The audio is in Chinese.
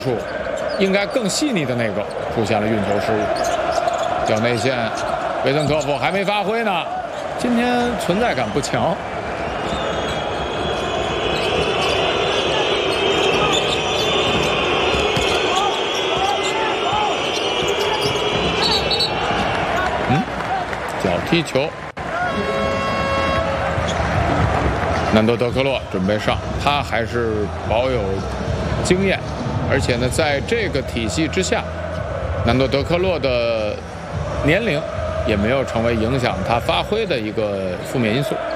处应该更细腻的那个出现了运球失误，脚内线，维森科夫还没发挥呢，今天存在感不强。脚踢球，南多德克洛准备上，他还是保有经验，而且呢，在这个体系之下，南多德克洛的年龄也没有成为影响他发挥的一个负面因素。